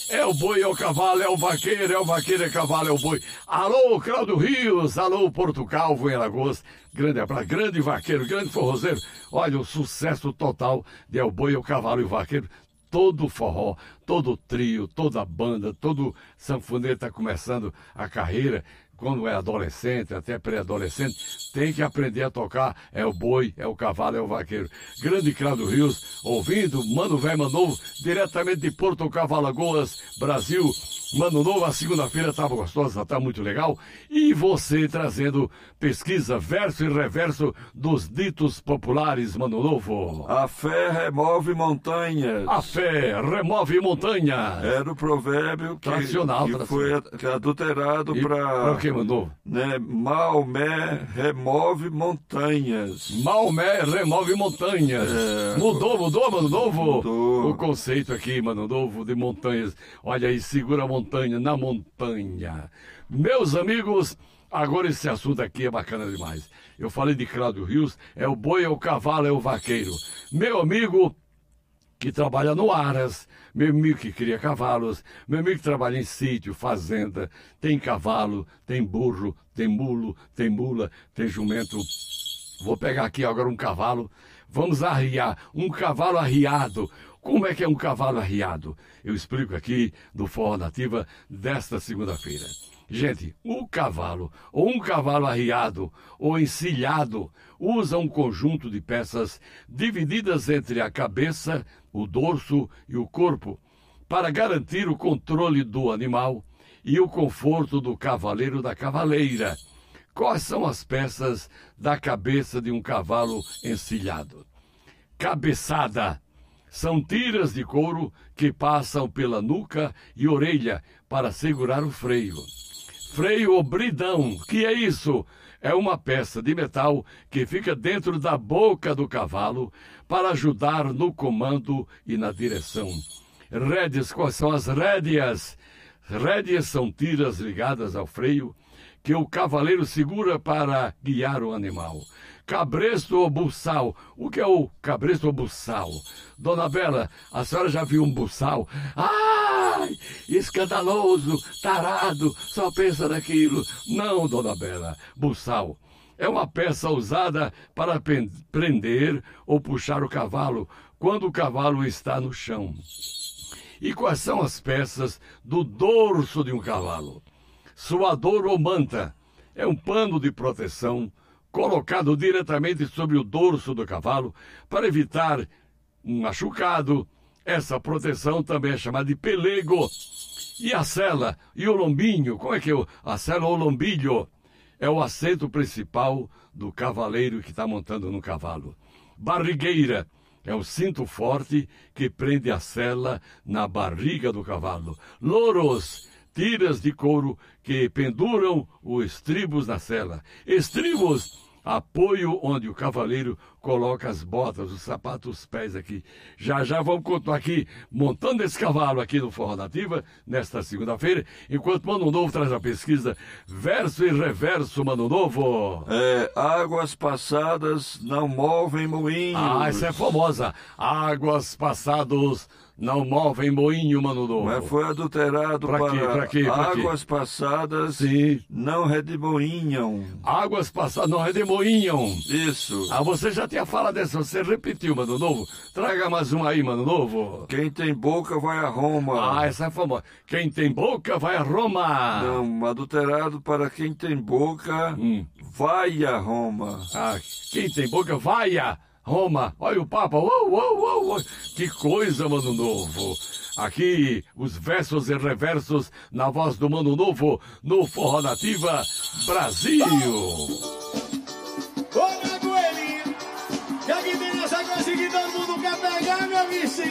É o boi, é o cavalo, é o vaqueiro, é cavalo, é o boi. Alô, Cláudio Rios, alô, Porto Calvo, em Alagoas. Grande abraço, grande vaqueiro, grande forrozeiro. Olha, o sucesso total de É o Boi, é o Cavalo e o Vaqueiro. Todo forró, todo trio, toda banda, todo sanfoneiro está começando a carreira. Quando é adolescente, até pré-adolescente, tem que aprender a tocar É o Boi, é o Cavalo, é o Vaqueiro. Grande Cláudio Rios, ouvindo Mano Velho, Mano Novo, diretamente de Porto Calvo, Alagoas, Brasil. Mano Novo, a segunda-feira estava gostosa, está muito legal. E você trazendo pesquisa, verso e reverso dos ditos populares, Mano Novo. A fé remove montanhas. A fé remove montanhas. Era o provérbio que, tradicional, que foi adulterado para o que, Mano Novo? Né, Maomé remove montanhas. Maomé remove montanhas. Mudou, Mano Novo? Mudou. O conceito aqui, Mano Novo, de montanhas. Olha aí, segura a montanha, na montanha. Meus amigos, agora esse assunto aqui é bacana demais. Eu falei de Cláudio Rios, é o boi, é o cavalo, é o vaqueiro. Meu amigo que trabalha no Aras, meu amigo que cria cavalos, meu amigo que trabalha em sítio, fazenda, tem cavalo, tem burro, tem mulo, tem mula, tem jumento. Vou pegar aqui agora um cavalo, vamos arriar, um cavalo arriado. Como é que é um cavalo arriado? Eu explico aqui no Forró Nativa desta segunda-feira. Gente, o cavalo, ou um cavalo arriado, ou encilhado, usa um conjunto de peças divididas entre a cabeça, o dorso e o corpo, para garantir o controle do animal e o conforto do cavaleiro da cavaleira. Quais são as peças da cabeça de um cavalo encilhado? Cabeçada. São tiras de couro que passam pela nuca e orelha para segurar o freio. Freio ou bridão, que é isso? É uma peça de metal que fica dentro da boca do cavalo para ajudar no comando e na direção. Rédeas, quais são as rédeas? Rédeas são tiras ligadas ao freio que o cavaleiro segura para guiar o animal. Cabresto ou buçal. O que é o cabresto ou buçal? Dona Bela, a senhora já viu um buçal? Ai, escandaloso, tarado, só pensa naquilo. Não, Dona Bela, buçal é uma peça usada para prender ou puxar o cavalo quando o cavalo está no chão. E quais são as peças do dorso de um cavalo? Suador ou manta é um pano de proteção colocado diretamente sobre o dorso do cavalo para evitar um machucado. Essa proteção também é chamada de pelego. E a sela e o lombinho, como é que é a sela ou lombilho? É o assento principal do cavaleiro que está montando no cavalo. Barrigueira é o cinto forte que prende a sela na barriga do cavalo. Louros, tiras de couro que penduram os estribos na sela. Estribos, apoio onde o cavaleiro coloca as botas, os sapatos, os pés aqui. Já vamos continuar aqui, montando esse cavalo aqui no Forró Nativa, nesta segunda-feira, enquanto Mano Novo traz a pesquisa Verso e Reverso, Mano Novo. Águas passadas não movem moinhos. Ah, essa é famosa. Águas passadas não movem moinho, Mano Novo. Mas foi adulterado para quê? Águas passadas Sim. não redemoinham. Águas passadas não redemoinham. Isso. Ah, você já tinha falado dessa, você repetiu, Mano Novo. Traga mais uma aí, Mano Novo. Quem tem boca vai a Roma. Ah, essa é famosa. Quem tem boca vai a Roma. Não, adulterado para quem tem boca vai a Roma. Ah, quem tem boca vai a Roma. Olha o Papa. Uou. Que coisa, Mano Novo. Aqui, os versos e reversos na voz do Mano Novo, no Forró Nativa Brasil. Ô, Nagoelinha, que aqui tem essa coisa que todo mundo quer pegar, meu vizinho.